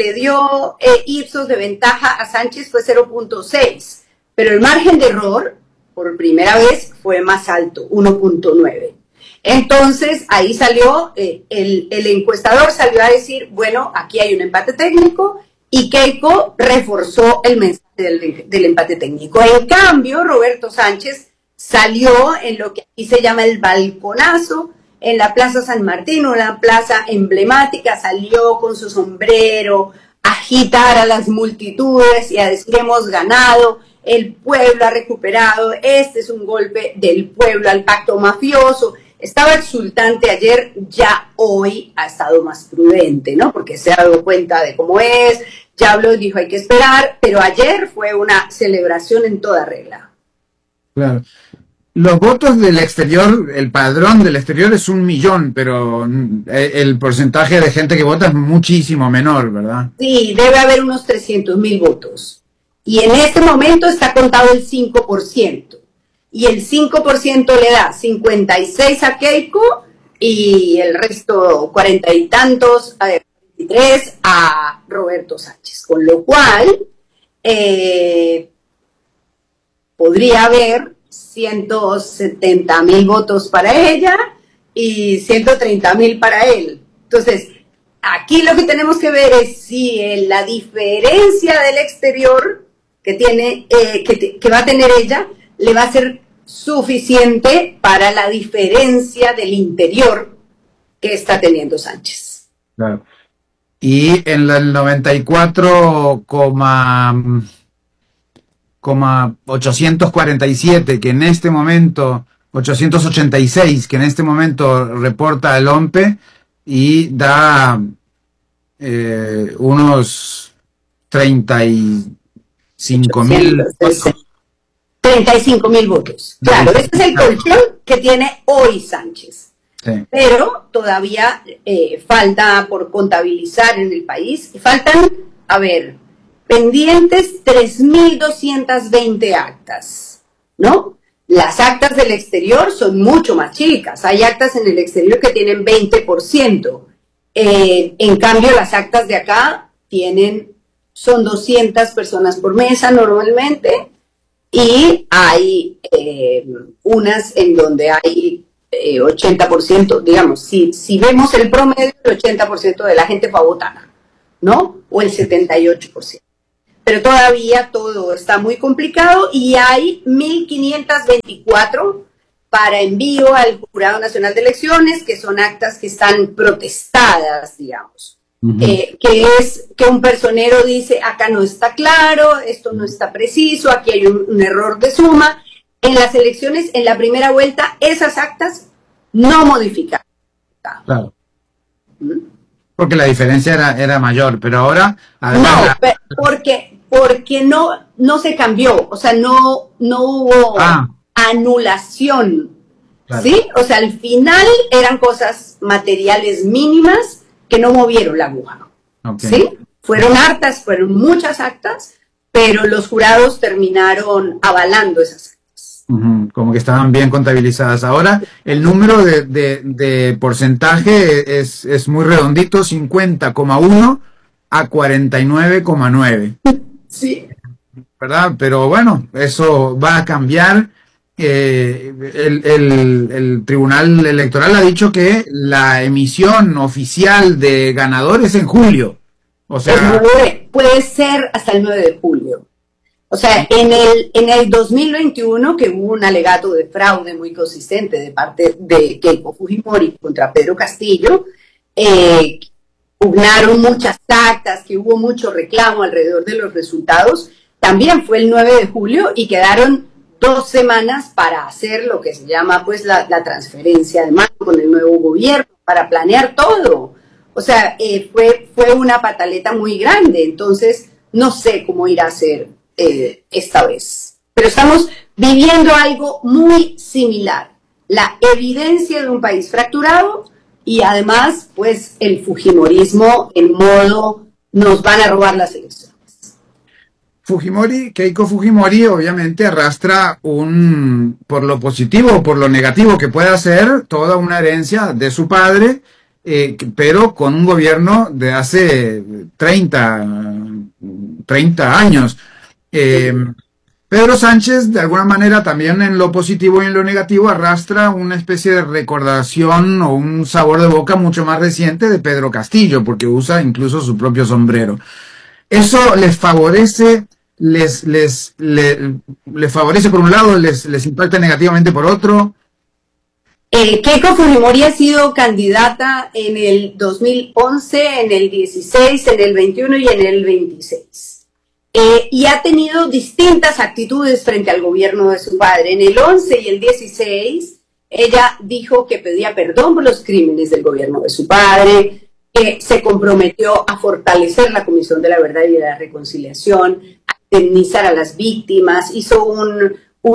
Ipsos de ventaja a Sánchez fue 0.6, pero el margen de error, por primera vez, fue más alto, 1.9. Entonces, ahí salió, el encuestador salió a decir, bueno, aquí hay un empate técnico, y Keiko reforzó el mensaje del empate técnico. En cambio, Roberto Sánchez salió en lo que aquí se llama el balconazo, en la Plaza San Martín, una plaza emblemática, salió con su sombrero a agitar a las multitudes y a decir hemos ganado, el pueblo ha recuperado, este es un golpe del pueblo al pacto mafioso. Estaba exultante ayer, ya hoy ha estado más prudente, ¿no? Porque se ha dado cuenta de cómo es, ya habló y dijo hay que esperar, pero ayer fue una celebración en toda regla. Claro. Los votos del exterior, el padrón del exterior es 1 millón, pero el porcentaje de gente que vota es muchísimo menor, ¿verdad? Sí, debe haber unos 300.000 votos. Y en este momento está contado el 5%. Y el 5% le da 56 a Keiko y el resto 40 y tantos, 43 a Roberto Sánchez. Con lo cual, podría haber 170.000 votos para ella y 130.000 para él. Entonces, aquí lo que tenemos que ver es si la diferencia del exterior que tiene, que va a tener ella, le va a ser suficiente para la diferencia del interior que está teniendo Sánchez. Claro. Y en el 94,847 que en este momento, 886 que en este momento reporta el OMPE y da unos 35.000 votos. Claro, ese es el colchón que tiene hoy Sánchez. Sí. Pero todavía falta por contabilizar en el país. Faltan, pendientes 3.220 actas, ¿no? Las actas del exterior son mucho más chicas. Hay actas en el exterior que tienen 20%. En cambio, las actas de acá son 200 personas por mesa normalmente. Y hay unas en donde hay 80%, digamos, si vemos el promedio, el 80% de la gente fue a votar, ¿no? O el 78%. Pero todavía todo está muy complicado y hay 1.524 para envío al Jurado Nacional de Elecciones, que son actas que están protestadas, digamos. Que es que un personero dice, acá no está claro, esto no está preciso, aquí hay un error de suma. En las elecciones, en la primera vuelta, esas actas no modificaron. Claro. Porque la diferencia era mayor, pero ahora... No, porque no se cambió, o sea, no hubo anulación, claro. ¿Sí? O sea, al final eran cosas materiales mínimas que no movieron la aguja, ¿sí? Fueron muchas actas, pero los jurados terminaron avalando esas actas. Como que estaban bien contabilizadas. Ahora, el número de porcentaje es muy redondito, 50,1 a 49,9. Sí. ¿Verdad? Pero bueno, eso va a cambiar. El Tribunal Electoral ha dicho que la emisión oficial de ganadores es en julio. O sea, puede ser hasta el 9 de julio. O sea, en el 2021, que hubo un alegato de fraude muy consistente de parte de Keiko Fujimori contra Pedro Castillo, pugnaron muchas actas, que hubo mucho reclamo alrededor de los resultados. También fue el 9 de julio y quedaron 2 semanas para hacer lo que se llama pues la transferencia de mando con el nuevo gobierno, para planear todo. O sea, fue una pataleta muy grande, entonces no sé cómo irá a ser esta vez. Pero estamos viviendo algo muy similar, la evidencia de un país fracturado y además pues el fujimorismo en modo nos van a robar las elecciones. Keiko Fujimori obviamente arrastra por lo positivo o por lo negativo que pueda ser, toda una herencia de su padre, pero con un gobierno de hace 30 años. Pedro Sánchez, de alguna manera, también en lo positivo y en lo negativo, arrastra una especie de recordación o un sabor de boca mucho más reciente de Pedro Castillo, porque usa incluso su propio sombrero. ¿Eso les favorece? Les favorece por un lado, les impacta negativamente por otro? Keiko Fujimori ha sido candidata en el 2011, en el 16, en el 21 y en el 26. Y ha tenido distintas actitudes frente al gobierno de su padre. En el 11 y el 16, ella dijo que pedía perdón por los crímenes del gobierno de su padre, que se comprometió a fortalecer la Comisión de la Verdad y de la Reconciliación, indemnizar a las víctimas, hizo un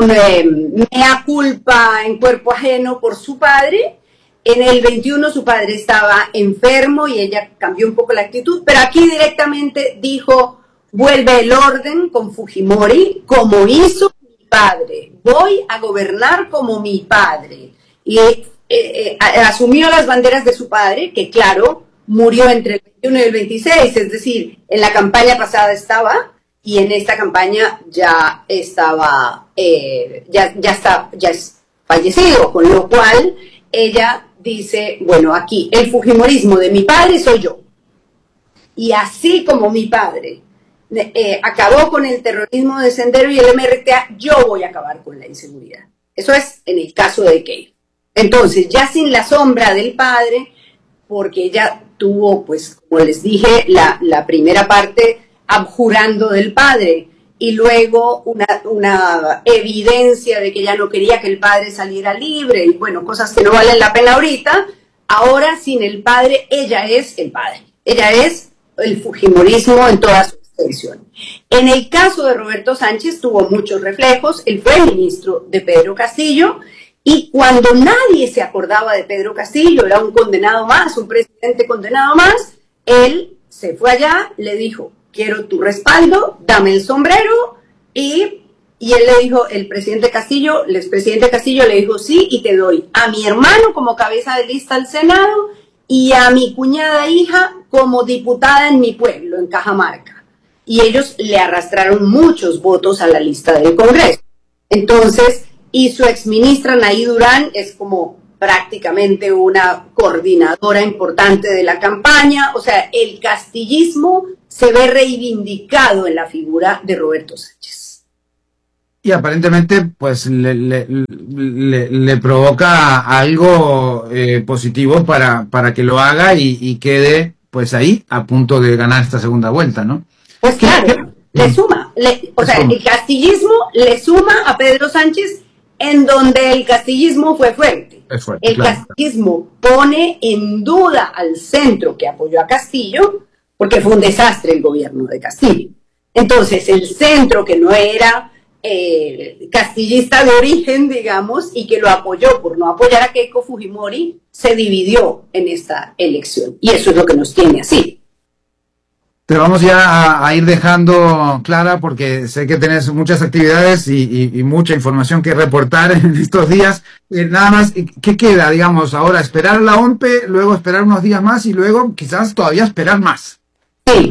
mea culpa en cuerpo ajeno por su padre. En el 21 su padre estaba enfermo y ella cambió un poco la actitud, pero aquí directamente dijo, vuelve el orden con Fujimori, como hizo mi padre, voy a gobernar como mi padre. Y asumió las banderas de su padre, que claro, murió entre el 21 y el 26, es decir, en la campaña pasada estaba, y en esta campaña ya estaba, ya es fallecido, con lo cual ella dice, bueno, aquí el fujimorismo de mi padre soy yo. Y así como mi padre acabó con el terrorismo de Sendero y el MRTA, yo voy a acabar con la inseguridad. Eso es en el caso de Keiko. Entonces, ya sin la sombra del padre, porque ella tuvo, pues, como les dije, la primera parte abjurando del padre y luego una evidencia de que ella no quería que el padre saliera libre y bueno, cosas que no valen la pena ahorita. Ahora sin el padre, ella es el padre, ella es el fujimorismo en toda su extensión. En el caso de Roberto Sánchez tuvo muchos reflejos. Él fue ministro de Pedro Castillo y cuando nadie se acordaba de Pedro Castillo, era un condenado más, un presidente condenado más, él se fue allá, le dijo, quiero tu respaldo, dame el sombrero, y él le dijo, el expresidente Castillo le dijo, sí, y te doy a mi hermano como cabeza de lista al Senado, y a mi cuñada hija como diputada en mi pueblo, en Cajamarca. Y ellos le arrastraron muchos votos a la lista del Congreso. Entonces, y su exministra Naí Durán es como prácticamente una coordinadora importante de la campaña. O sea, el castillismo se ve reivindicado en la figura de Roberto Sánchez. Y aparentemente, pues, le provoca algo positivo para que lo haga y quede, pues, ahí a punto de ganar esta segunda vuelta, ¿no? Pues claro, le suma. El castillismo le suma a Pedro Sánchez en donde el castillismo fue fuerte. El castillismo pone en duda al centro que apoyó a Castillo, porque fue un desastre el gobierno de Castillo. Entonces, el centro, que no era castillista de origen, digamos, y que lo apoyó por no apoyar a Keiko Fujimori, se dividió en esta elección. Y eso es lo que nos tiene así. Te vamos ya a ir dejando, Clara, porque sé que tenés muchas actividades y mucha información que reportar en estos días. Nada más, ¿qué queda, digamos, ahora? Esperar la OMPE, luego esperar unos días más y luego quizás todavía esperar más. Sí,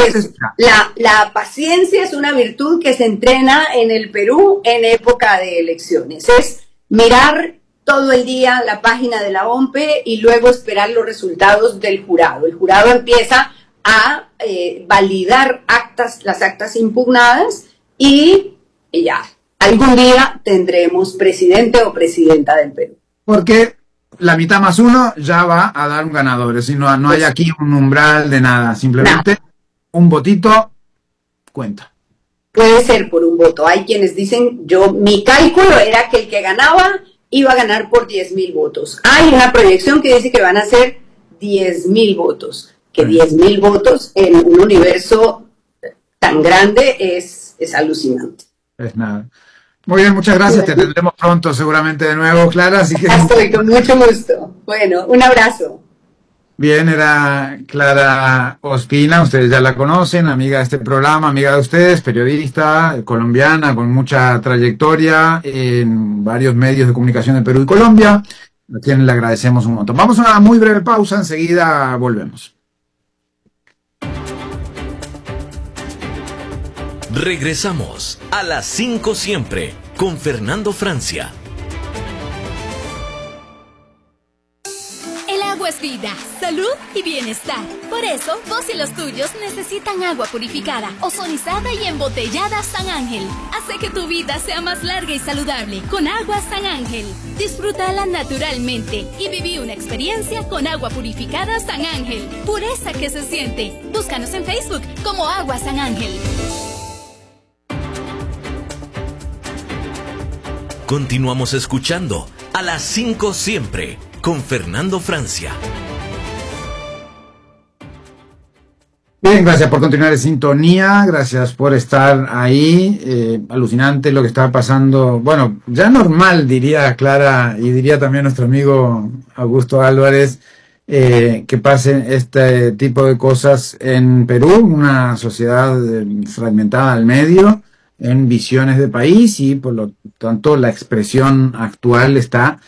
la paciencia es una virtud que se entrena en el Perú en época de elecciones. Es mirar todo el día la página de la OMPE y luego esperar los resultados del jurado. El jurado empieza a validar las actas impugnadas y ya, algún día tendremos presidente o presidenta del Perú. Porque la mitad más uno ya va a dar un ganador, es decir, no hay aquí un umbral de nada, simplemente un votito cuenta. Puede ser por un voto, hay quienes dicen, mi cálculo era que el que ganaba iba a ganar por 10,000 votos. Hay una proyección que dice que van a ser 10,000 votos. Que 10,000 votos en un universo tan grande es alucinante. Es nada. Muy bien, muchas gracias. Te tendremos pronto seguramente de nuevo, Clara. Así que... Estoy con mucho gusto. Bueno, un abrazo. Bien, era Clara Ospina, ustedes ya la conocen, amiga de este programa, amiga de ustedes, periodista colombiana con mucha trayectoria en varios medios de comunicación de Perú y Colombia, a quien le agradecemos un montón. Vamos a una muy breve pausa, enseguida volvemos. Regresamos a las 5 siempre con Fernando Francia. El agua es vida, salud y bienestar. Por eso, vos y los tuyos necesitan agua purificada, ozonizada y embotellada San Ángel. Hace que tu vida sea más larga y saludable con agua San Ángel. Disfrútala naturalmente y viví una experiencia con agua purificada San Ángel. Pureza que se siente. Búscanos en Facebook como Agua San Ángel. Continuamos escuchando a las 5 siempre con Fernando Francia. Bien, gracias por continuar en sintonía, gracias por estar ahí. Alucinante lo que está pasando, bueno, ya normal diría Clara y diría también nuestro amigo Augusto Álvarez, que pasen este tipo de cosas en Perú, una sociedad fragmentada al medio, en visiones de país, y por lo tanto la expresión actual está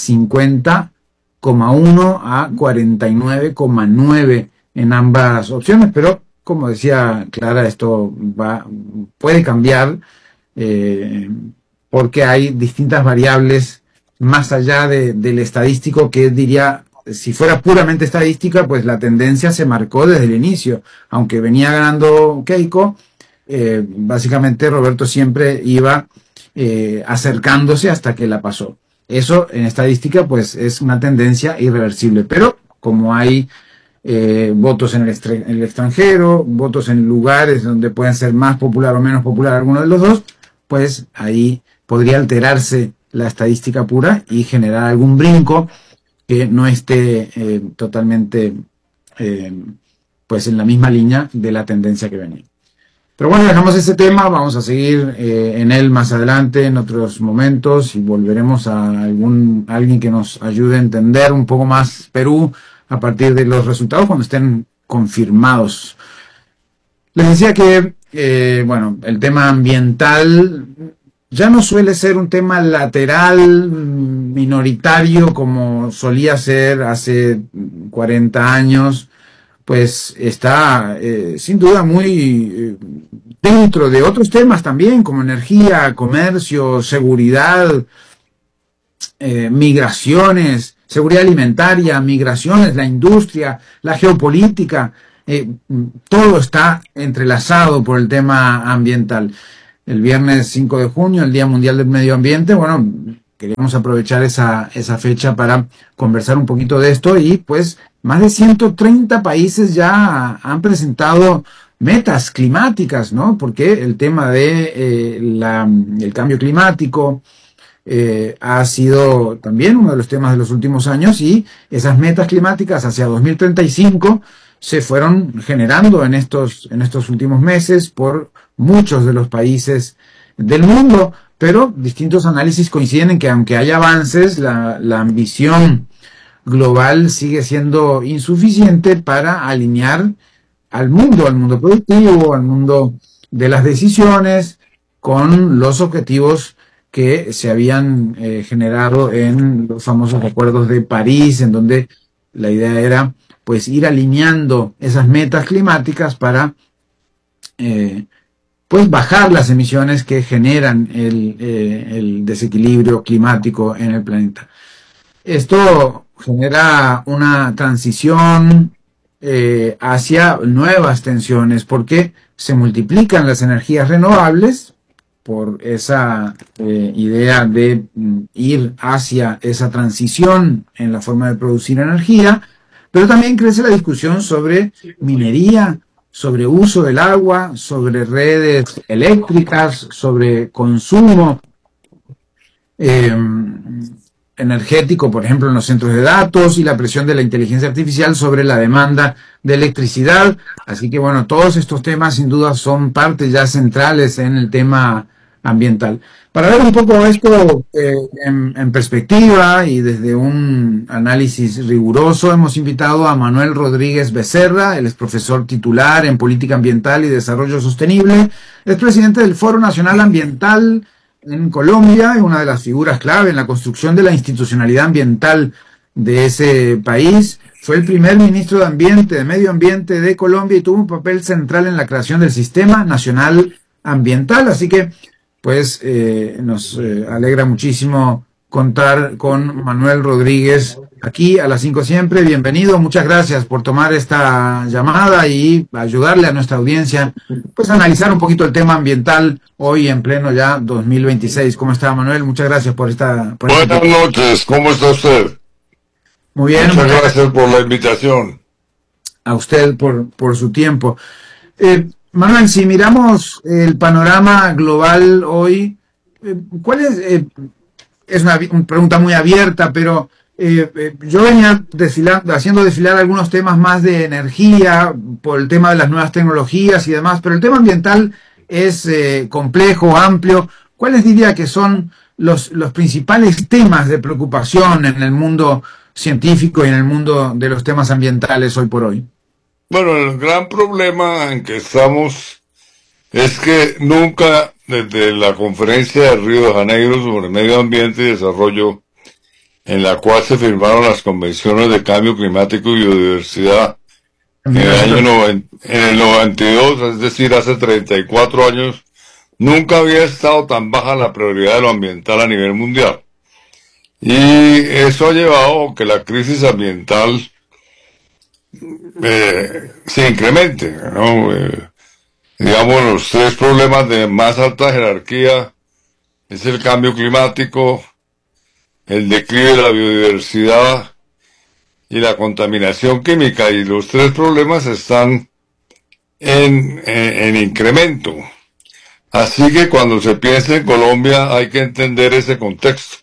50,1 a 49,9 en ambas opciones, pero como decía Clara, esto puede cambiar porque hay distintas variables más allá del estadístico, que diría, si fuera puramente estadística, pues la tendencia se marcó desde el inicio, aunque venía ganando Keiko. Básicamente Roberto siempre iba acercándose hasta que la pasó. Eso en estadística pues es una tendencia irreversible, pero como hay votos en el extranjero, votos en lugares donde pueden ser más popular o menos popular alguno de los dos, pues ahí podría alterarse la estadística pura y generar algún brinco que no esté totalmente pues en la misma línea de la tendencia que venía. Pero bueno, dejamos ese tema, vamos a seguir en él más adelante, en otros momentos, y volveremos a alguien que nos ayude a entender un poco más Perú a partir de los resultados cuando estén confirmados. Les decía que, bueno, el tema ambiental ya no suele ser un tema lateral, minoritario, como solía ser hace 40 años. Pues está sin duda muy dentro de otros temas también, como energía, comercio, seguridad, migraciones. seguridad alimentaria, migraciones, la industria, la geopolítica, todo está entrelazado por el tema ambiental. El viernes 5 de junio, el Día Mundial del Medio Ambiente, bueno, queríamos aprovechar esa fecha para conversar un poquito de esto y pues más de 130 países ya han presentado metas climáticas, ¿no? Porque el tema de el cambio climático ha sido también uno de los temas de los últimos años y esas metas climáticas hacia 2035 se fueron generando en estos últimos meses por muchos de los países del mundo, pero distintos análisis coinciden en que aunque hay avances, la ambición global sigue siendo insuficiente para alinear al mundo productivo, al mundo de las decisiones, con los objetivos que se habían generado en los famosos acuerdos de París, en donde la idea era pues ir alineando esas metas climáticas para pues bajar las emisiones que generan el desequilibrio climático en el planeta. Esto genera una transición hacia nuevas tensiones porque se multiplican las energías renovables por esa idea de ir hacia esa transición en la forma de producir energía, pero también crece la discusión sobre minería, sobre uso del agua, sobre redes eléctricas, sobre consumo energético, por ejemplo, en los centros de datos, y la presión de la inteligencia artificial sobre la demanda de electricidad. Así que, bueno, todos estos temas sin duda son partes ya centrales en el tema ambiental. Para ver un poco esto en perspectiva y desde un análisis riguroso, hemos invitado a Manuel Rodríguez Becerra. Él es profesor titular en Política Ambiental y Desarrollo Sostenible, es presidente del Foro Nacional Ambiental en Colombia, y una de las figuras clave en la construcción de la institucionalidad ambiental de ese país. Fue el primer ministro de Medio Ambiente de Colombia y tuvo un papel central en la creación del Sistema Nacional Ambiental. Así que pues nos alegra muchísimo contar con Manuel Rodríguez aquí a las 5 siempre. Bienvenido, muchas gracias por tomar esta llamada y ayudarle a nuestra audiencia pues a analizar un poquito el tema ambiental hoy en pleno ya 2026. ¿Cómo está, Manuel? Muchas gracias por esta... Buenas noches, ¿cómo está usted? Muy bien. Muchas gracias por la invitación. A usted por su tiempo. Manuel, si miramos el panorama global hoy, ¿cuál es? Es una pregunta muy abierta, pero yo venía haciendo desfilar algunos temas más de energía, por el tema de las nuevas tecnologías y demás, pero el tema ambiental es complejo, amplio. ¿Cuáles diría que son los principales temas de preocupación en el mundo científico y en el mundo de los temas ambientales hoy por hoy? Bueno, el gran problema en que estamos es que nunca, desde la conferencia de Río de Janeiro sobre medio ambiente y desarrollo, en la cual se firmaron las convenciones de cambio climático y biodiversidad en el 92, es decir, hace 34 años, nunca había estado tan baja la prioridad de lo ambiental a nivel mundial. Y eso ha llevado a que la crisis ambiental se incremente, ¿no? Digamos, los tres problemas de más alta jerarquía es el cambio climático, el declive de la biodiversidad y la contaminación química, y los tres problemas están en incremento. Así que cuando se piensa en Colombia hay que entender ese contexto.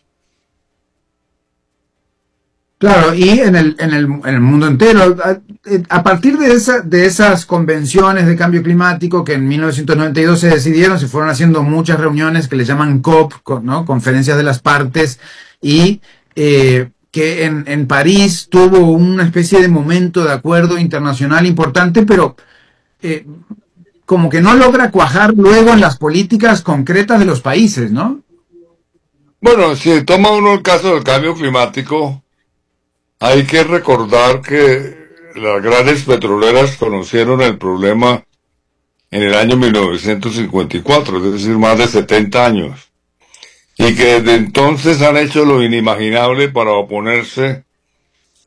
Claro, y en el mundo entero, a partir de esas convenciones de cambio climático que en 1992 se decidieron, se fueron haciendo muchas reuniones que le llaman COP, ¿no? Conferencias de las partes, y que en París tuvo una especie de momento de acuerdo internacional importante, pero como que no logra cuajar luego en las políticas concretas de los países, ¿no? Bueno, si toma uno el caso del cambio climático, hay que recordar que las grandes petroleras conocieron el problema en el año 1954, es decir, más de 70 años, y que desde entonces han hecho lo inimaginable para oponerse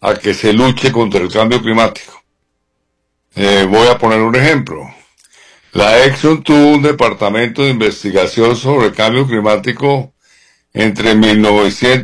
a que se luche contra el cambio climático. Voy a poner un ejemplo. La Exxon tuvo un departamento de investigación sobre el cambio climático entre 1900